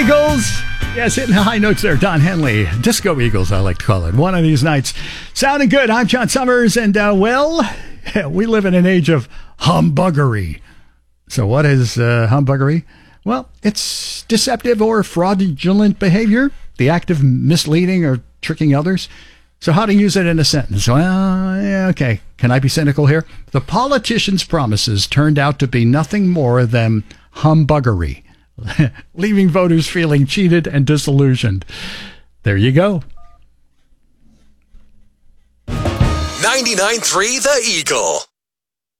Eagles. Yes, hitting the high notes there. Don Henley. Disco Eagles, I like to call it. One of these nights. Sounding good. I'm John Summers, and, we live in an age of humbuggery. So what is humbuggery? Well, it's deceptive or fraudulent behavior, the act of misleading or tricking others. So how to use it in a sentence? Well, yeah, okay. Can I be cynical here? The politicians' promises turned out to be nothing more than humbuggery, leaving voters feeling cheated and disillusioned. There you go. 99.3 The Eagle.